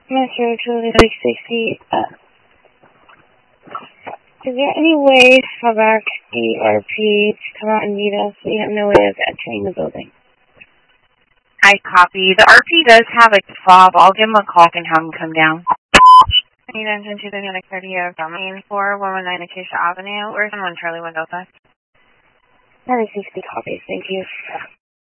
Metro 2660. Is there any way for back the RP to come out and meet us? We have no way of entering the building. I copy. The RP does have a fob. I'll give him a call and have him come down. I need engine 2 30 of Domain 4, 119 Acacia Avenue. Where's 1 Charlie Window 5? 2660 copies, thank you.